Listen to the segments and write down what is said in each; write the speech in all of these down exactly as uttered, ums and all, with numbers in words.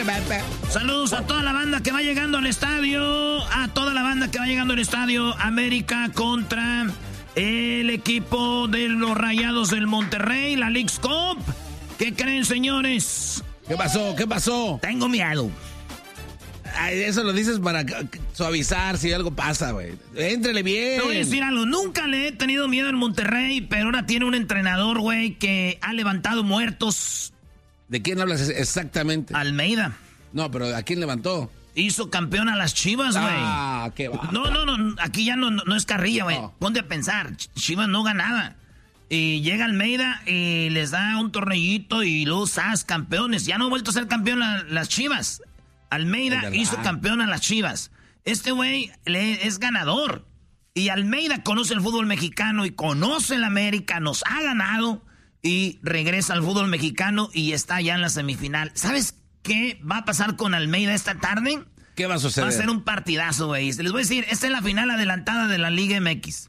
Saludos a toda la banda que va llegando al estadio. A toda la banda que va llegando al estadio. América contra el equipo de los Rayados del Monterrey, la Leagues Cup. ¿Qué creen, señores? ¿Qué pasó? ¿Qué pasó? Tengo miedo. Ay, eso lo dices para suavizar si algo pasa, güey. Éntrele bien. Te voy a decir algo. Nunca le he tenido miedo al Monterrey, pero ahora tiene un entrenador, güey, que ha levantado muertos. ¿De quién hablas exactamente? Almeida. No, pero ¿a quién levantó? Hizo campeón a las Chivas, güey. Ah, qué va. No, no, no. Aquí ya no, no es carrilla, güey. No. Ponte a pensar. Chivas no ganaba. Y llega Almeida y les da un tornillito y luego ¡zas! Campeones. Ya no ha vuelto a ser campeón la, las Chivas. Almeida hizo campeón a las Chivas. Este güey es ganador. Y Almeida conoce el fútbol mexicano y conoce el América. Nos ha ganado y regresa al fútbol mexicano y está ya en la semifinal. ¿Sabes qué va a pasar con Almeida esta tarde? ¿Qué va a suceder? Va a ser un partidazo, güey. Les voy a decir, esta es la final adelantada de la Liga M X.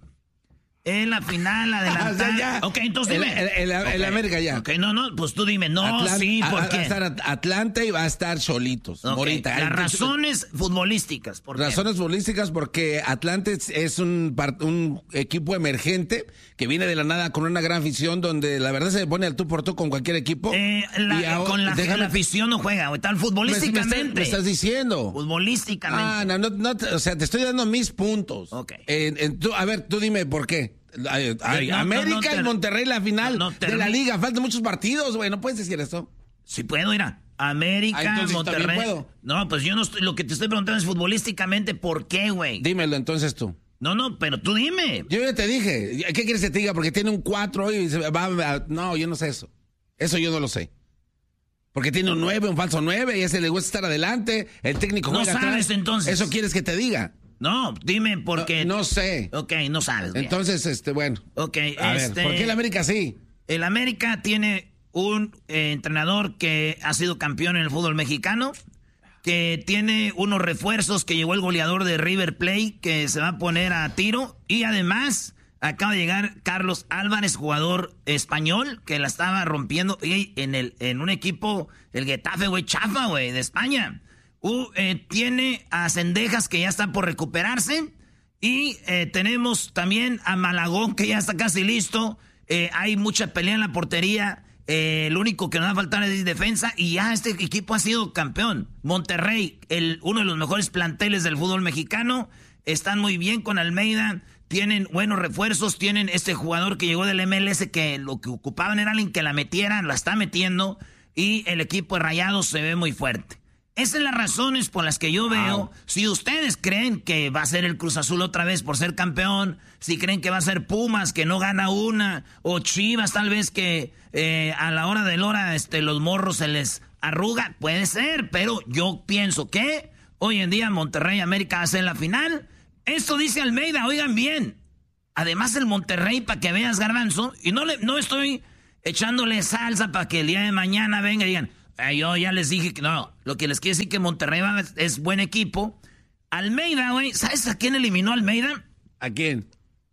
Es la final adelantada. Ah, ya, ya. Ok, entonces dime. El, el, el, okay. el América ya. Ok, no, no, pues tú dime. No, Atlant sí, ¿por a, qué? Va a estar Atlanta y va a estar solitos. Okay. Ahorita. Las Entonces, razones futbolísticas. ¿Por qué? Razones futbolísticas porque Atlanta es un, un equipo emergente que viene de la nada con una gran afición donde la verdad se pone al tú por tú con cualquier equipo. Eh, la, y ahora, con la, déjame, la afición no juega, güey. Tal futbolísticamente. Me, me, me estás diciendo. Futbolísticamente. Ah, no, no, no, o sea, te estoy dando mis puntos. Ok. Eh, eh, tú, a ver, tú dime por qué. Ay, ay, no, América no, no, y Monterrey la final no, de la liga. Faltan muchos partidos, güey. No puedes decir eso. Sí puedo, ir a América, ah, Monterrey. Puedo. No, pues yo no estoy. Lo que te estoy preguntando es futbolísticamente por qué, güey. Dímelo entonces tú. No, no, pero tú dime. Yo ya te dije. ¿Qué quieres que te diga? Porque tiene un cuatro y se va a... No, yo no sé eso. Eso yo no lo sé. Porque tiene un nueve, un falso nueve, y a ese le gusta estar adelante. El técnico no juega sabes atrás. Entonces. ¿Eso quieres que te diga? No, dime por qué. No, no sé. Ok, no sabes. Bien. Entonces, este, bueno. Ok, a este, ver, ¿por qué el América sí? El América tiene un eh, entrenador que ha sido campeón en el fútbol mexicano, que tiene unos refuerzos, que llegó el goleador de River Plate, que se va a poner a tiro, y además acaba de llegar Carlos Álvarez, jugador español, que la estaba rompiendo en, el, en un equipo, el Getafe, güey, chafa, güey, de España. Uh, eh, tiene a Cendejas, que ya está por recuperarse. Y eh, tenemos también a Malagón, que ya está casi listo. Eh, hay mucha pelea en la portería. Eh, lo único que nos va a faltar es defensa. Y ya este equipo ha sido campeón. Monterrey, el, uno de los mejores planteles del fútbol mexicano. Están muy bien con Almeida. Tienen buenos refuerzos. Tienen este jugador que llegó del M L S, que lo que ocupaban era alguien que la metiera. La está metiendo. Y el equipo de Rayados se ve muy fuerte. Esas son las razones por las que yo veo, wow. Si ustedes creen que va a ser el Cruz Azul otra vez por ser campeón, si creen que va a ser Pumas, que no gana una, o Chivas tal vez que eh, a la hora de la hora este, los morros se les arruga, puede ser, pero yo pienso que hoy en día Monterrey América va a ser la final. Esto dice Almeida, oigan bien. Además el Monterrey, para que veas, Garbanzo, y no, le, no estoy echándole salsa para que el día de mañana venga y digan... Yo ya les dije que no, lo que les quiero decir que Monterrey es buen equipo. Almeida, güey, ¿sabes a quién eliminó Almeida? ¿A quién?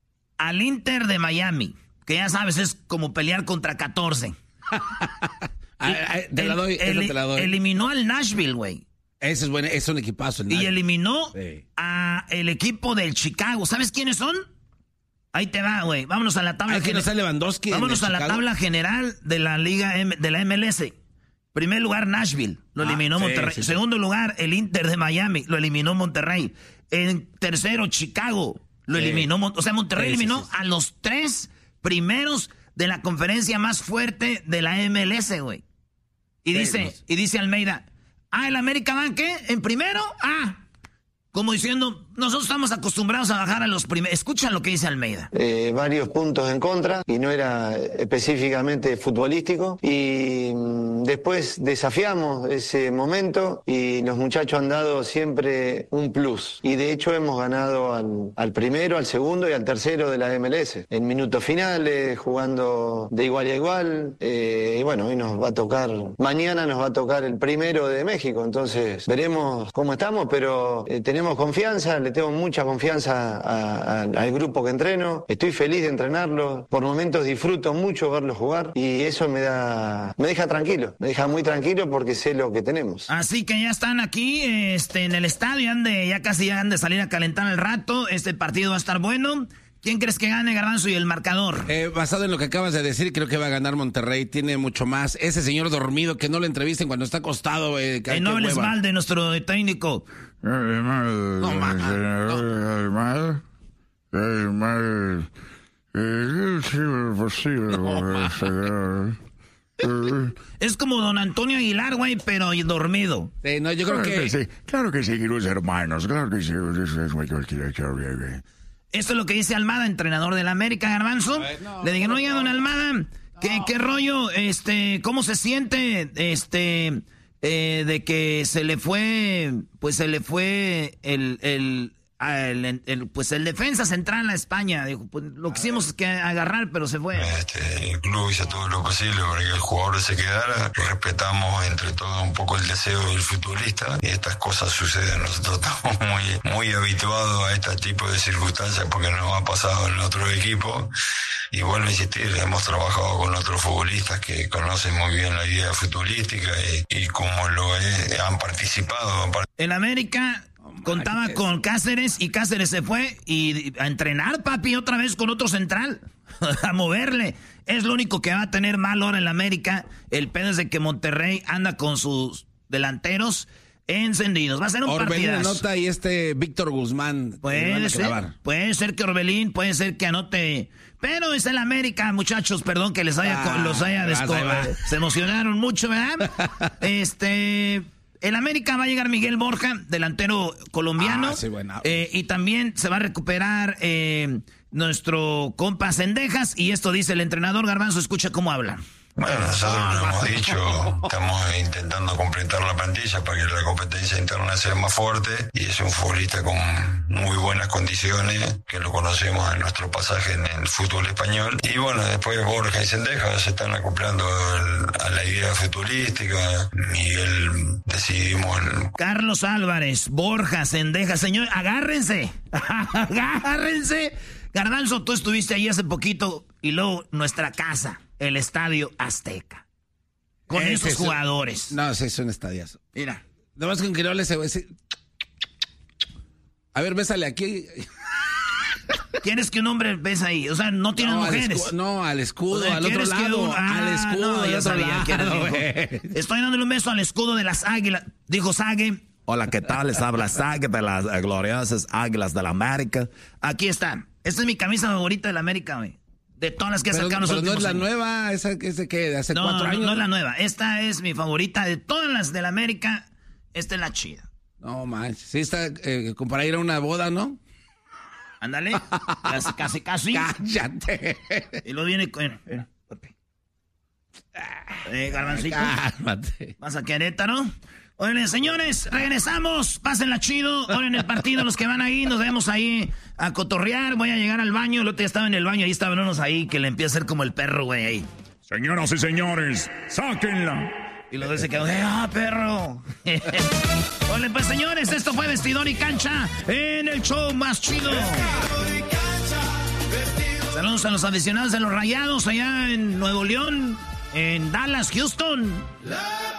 Al Inter de Miami, que ya sabes, es como pelear contra catorce. Te la doy, el, te la doy. Eliminó al Nashville, güey. Ese es, buen, es un equipazo. El y eliminó sí. a el equipo del Chicago. ¿Sabes quiénes son? Ahí te va, güey. Vámonos a la tabla. Aquí no está Lewandowski. Vámonos a Chicago. La tabla general de la Liga M, de la M L S. Primer lugar, Nashville, lo eliminó ah, Monterrey. Sí, sí, Segundo sí. lugar, el Inter de Miami, lo eliminó Monterrey. En tercero, Chicago, lo sí. eliminó. O sea, Monterrey sí, eliminó sí, sí. a los tres primeros de la conferencia más fuerte de la M L S, güey. Y, sí, dice, no sé. y dice Almeida, ah, ¿el América va en qué? ¿En primero? Ah, como diciendo, nosotros estamos acostumbrados a bajar a los primeros. Escucha lo que dice Almeida. Eh, varios puntos en contra y no era específicamente futbolístico. Y mmm, después desafiamos ese momento y los muchachos han dado siempre un plus. Y de hecho hemos ganado al, al primero, al segundo y al tercero de la M L S. En minutos finales, jugando de igual a igual. Eh, y bueno, hoy nos va a tocar, mañana nos va a tocar el primero de México. Entonces veremos cómo estamos, pero eh, tenemos confianza. Le le tengo mucha confianza a, a, al grupo que entreno, estoy feliz de entrenarlo, por momentos disfruto mucho verlo jugar y eso me da, me deja tranquilo, me deja muy tranquilo porque sé lo que tenemos. Así que ya están aquí este, en el estadio, han de, ya casi ya han de salir a calentar al rato, este partido va a estar bueno. ¿Quién crees que gane, Garbanzo, y el marcador? Eh, basado en lo que acabas de decir, creo que va a ganar Monterrey. Tiene mucho más. Ese señor dormido, que no lo entrevisten cuando está acostado. Eh, eh, no les valde nuestro técnico. No, ma, Es como don Antonio Aguilar, güey, pero dormido. Eh, no, yo creo claro que... que sí, claro que sí, los hermanos, claro que sí. Esto es lo que dice Almada, entrenador del América, Garbanzo. Ay, no, Le dijeron, oiga, don Almada, ¿qué, no. ¿qué rollo? Este, ¿cómo se siente? Este, eh, de que se le fue, pues se le fue el, el, el, el pues el defensa central a España. Dijo, pues lo quisimos que agarrar, pero se fue. Este, el club hizo todo lo posible para que el jugador se quedara. Respetamos entre todos un poco el deseo del futbolista y estas cosas suceden. Nosotros estamos muy, muy habituados a este tipo de circunstancias porque nos ha pasado en otro equipo. Y vuelvo a insistir, hemos trabajado con otros futbolistas que conocen muy bien la idea futbolística y, y como lo es, han participado. En América contaba con Cáceres y Cáceres se fue y a entrenar, papi, otra vez con otro central, a moverle. Es lo único que va a tener mal ahora en la América. El pedo es de que Monterrey anda con sus delanteros encendidos. Va a ser un partidazo. Orbelín anota y este Víctor Guzmán. Puede ser, puede ser que Orbelín, puede ser que anote. Pero es el América, muchachos, perdón que les haya, ah, los haya desco- Se emocionaron mucho, ¿verdad? este... El América va a llegar Miguel Borja, delantero colombiano. Ah, sí, bueno. eh, y también se va a recuperar eh, nuestro compa Cendejas. Y esto dice el entrenador. Garbanzo, escucha cómo habla. Bueno, nosotros lo hemos dicho, estamos intentando completar la plantilla para que la competencia interna sea más fuerte y es un futbolista con muy buenas condiciones, que lo conocemos en nuestro pasaje en el fútbol español. Y bueno, después Borja y Cendejas se están acoplando el, a la idea futbolística. Miguel decidimos... El... Carlos Álvarez, Borja, Cendejas, señor, agárrense, agárrense. Garbanzo, tú estuviste ahí hace poquito y luego nuestra casa. El Estadio Azteca. Con Ese esos es jugadores. Un, no, ese es un estadiazo. Mira. Nada más con que no le se va a decir... A ver, bésale aquí. ¿Quieres que un hombre besa ahí? O sea, no tienen no, mujeres. Al no, al escudo, o sea, al otro lado. Un... Ah, al escudo, no, al ya otro sabía lado, que era Estoy dándole un beso al escudo de las águilas. Dijo Sague. Hola, ¿qué tal? Les habla Sague de las gloriosas águilas de la América. Aquí está. Esta es mi camisa favorita de la América, güey. De todas las que ha sacado los últimos no es la años. nueva, esa que se que de hace no, cuatro años. No, no es la nueva. Esta es mi favorita de todas las de la América. Esta es la chida. No manches, sí está eh, como para ir a una boda, ¿no? Ándale, casi, casi, casi. Cállate. Y lo viene con... Eh, eh, Garbancito. Cálmate. Vas a Querétaro. Oigan, señores, regresamos. Pásenla chido. Ahora en el partido, los que van ahí, nos vemos ahí a cotorrear. Voy a llegar al baño. El otro día estaba en el baño. Ahí estaban unos ahí que le empieza a hacer como el perro, güey, ahí. Señoras y señores, sáquenla. Y los dos se quedan, ¡ah, perro! Oigan, pues, señores, esto fue Vestidor y Cancha en el show más chido. Saludos a los aficionados de los Rayados allá en Nuevo León, en Dallas, Houston.